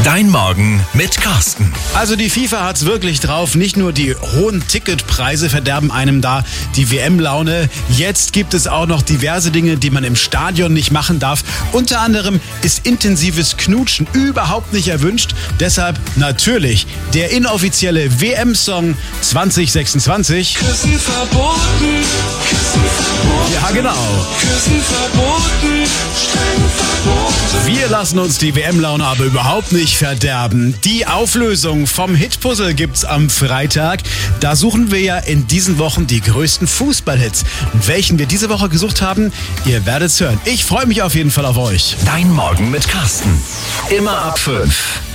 Dein Morgen mit Carsten. Also die FIFA hat's wirklich drauf. Nicht nur die hohen Ticketpreise verderben einem da die WM-Laune. Jetzt gibt es auch noch diverse Dinge, die man im Stadion nicht machen darf. Unter anderem ist intensives Knutschen überhaupt nicht erwünscht. Deshalb natürlich der inoffizielle WM-Song 2026. Küssen verboten, Küssen verboten. Ja, genau. Küssen verboten, streng verboten. Wir lassen uns die WM-Laune aber überhaupt nicht verderben. Die Auflösung vom Hitpuzzle gibt's am Freitag. Da suchen wir ja in diesen Wochen die größten Fußballhits. Und welchen wir diese Woche gesucht haben, ihr werdet's hören. Ich freue mich auf jeden Fall auf euch. Dein Morgen mit Carsten. Immer ab 5.